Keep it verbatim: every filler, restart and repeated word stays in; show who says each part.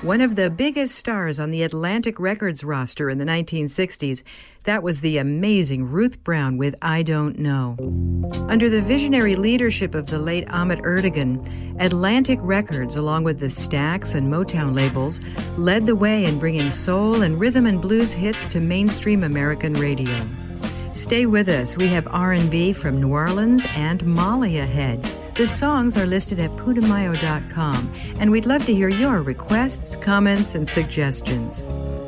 Speaker 1: One of the biggest stars on the Atlantic Records roster in the nineteen sixties, that was the amazing Ruth Brown with I Don't Know. Under the visionary leadership of the late Ahmet Ertegun, Atlantic Records, along with the Stax and Motown labels, led the way in bringing soul and rhythm and blues hits to mainstream American radio. Stay with us. We have R and B from New Orleans and Mali ahead. The songs are listed at putumayo dot com, and we'd love to hear your requests, comments, and suggestions.